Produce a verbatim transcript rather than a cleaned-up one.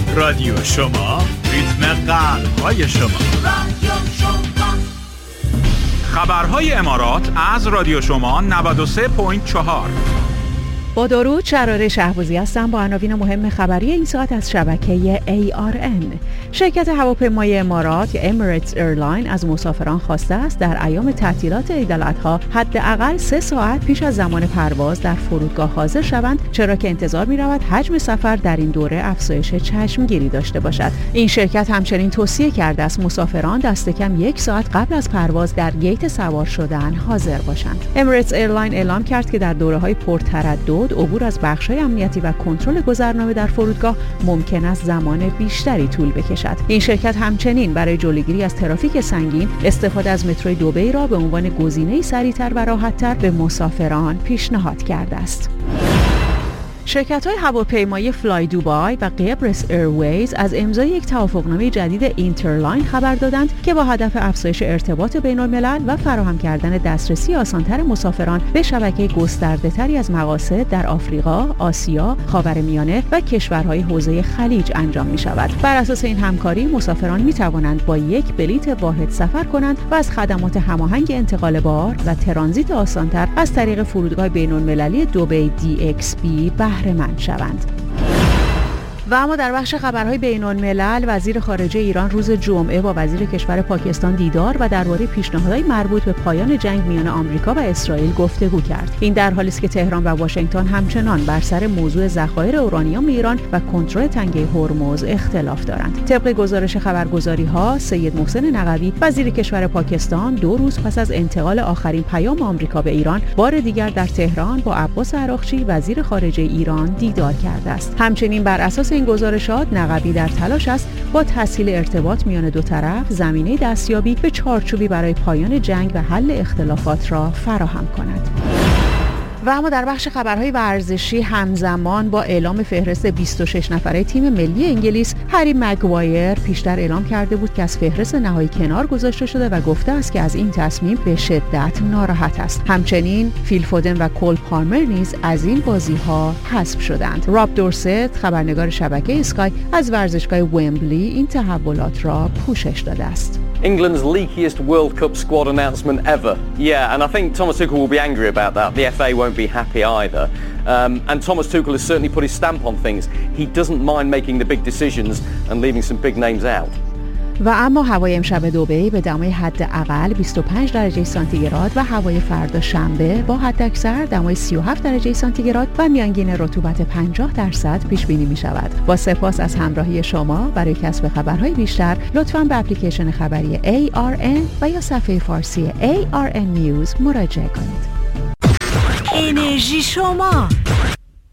رادیو شما، ریتم قلب‌های شما. رادیو شما. خبرهای امارات از رادیو شما نود و سه ممیز چهار. با درود، شراره شهبازی هستم با عناوین مهم خبری این ساعت از شبکه ای آر ان. شرکت هواپیمایی امارات یا امریتس ایرلاین از مسافران خواسته است در ایام تعطیلات عید الاضحی حداقل سه ساعت پیش از زمان پرواز در فرودگاه حاضر شوند، چرا که انتظار می‌رود حجم سفر در این دوره افزایش چشمگیری داشته باشد. این شرکت همچنین توصیه کرده است مسافران دست کم یک ساعت قبل از پرواز در گیت سوار شدن حاضر باشند. امریتس ایرلاین اعلام کرد که در دوره‌های پرتردد عبور از بخش‌های امنیتی و کنترل گذرنامه در فرودگاه ممکن است زمان بیشتری طول بکشد. این شرکت همچنین برای جلوگیری از ترافیک سنگین استفاده از متروی دبی را به عنوان گزینه‌ای سریع‌تر و راحت‌تر به مسافران پیشنهاد کرده است. شرکت‌های هواپیمایی فلای دوبای و قبرس ایرویز از امضای یک توافقنامه جدید اینترلاین خبر دادند که با هدف افزایش ارتباط بین‌الملل و فراهم کردن دسترسی آسان‌تر مسافران به شبکه گسترده‌تری از مقاصد در آفریقا، آسیا، خاورمیانه و کشورهای حوزه خلیج انجام می‌شود. بر اساس این همکاری مسافران می‌توانند با یک بلیت واحد سفر کنند و از خدمات هماهنگ انتقال بار و ترانزیت آسان‌تر از طریق فرودگاه بین‌المللی دبی دی ایکس بی بهره مند شوند. و اما در بخش خبرهای بین‌الملل، وزیر خارجه ایران روز جمعه با وزیر کشور پاکستان دیدار و درباره پیشنهادهای مربوط به پایان جنگ میان آمریکا و اسرائیل گفتگو کرد. این در حالی است که تهران و واشنگتن همچنان بر سر موضوع ذخایر اورانیوم ایران و کنترل تنگه هرمز اختلاف دارند. طبق گزارش خبرگزاری‌ها، سید محسن نقوی وزیر کشور پاکستان دو روز پس از انتقال آخرین پیام آمریکا به ایران بار دیگر در تهران با عباس عراقچی وزیر خارجه ایران دیدار کرده است. همچنین بر اساس این گزارشات نقوی در تلاش است با تسهیل ارتباط میان دو طرف زمینه دستیابی به چارچوبی برای پایان جنگ و حل اختلافات را فراهم کند. و اما در بخش خبرهای ورزشی، همزمان با اعلام فهرست بیست و شش نفره تیم ملی انگلیس، هری مگوایر پیشتر اعلام کرده بود که از فهرست نهایی کنار گذاشته شده و گفته است که از این تصمیم به شدت ناراحت است. همچنین فیل فودن و کول پالمر نیز از این بازی‌ها حذف شدند. راب دورست، خبرنگار شبکه اسکای، از ورزشگاه ومبلی این تحولات را پوشش داده است. England's leakiest World Cup squad announcement ever. Yeah, and I think Thomas Tuchel will be angry about that. The F A won't be happy either. Um, and Thomas Tuchel has certainly put his stamp on things. He doesn't mind making the big decisions and leaving some big names out. و اما هوای امشب دبی به دمای حداقل بیست و پنج درجه سانتیگراد و هوای فردا شنبه با حداکثر دمای سی و هفت درجه سانتیگراد و میانگین رطوبت پنجاه درصد پیش بینی می شود. با سپاس از همراهی شما. برای کسب خبرهای بیشتر لطفاً به اپلیکیشن خبری ای آر ان و یا صفحه فارسی ای آر ان News مراجعه کنید. انرژی شما